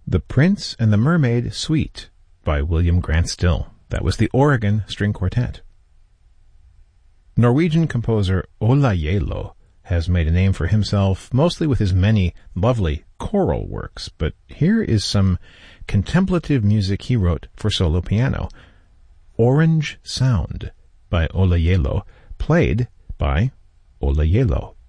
The Prince and the Mermaid Suite by William Grant Still. That was the Oregon String Quartet. Norwegian composer Ola Gjeilo has made a name for himself mostly with his many lovely choral works, but here is some contemplative music he wrote for solo piano. Orange Sound by Ola Gjeilo, played by Ola Gjeilo.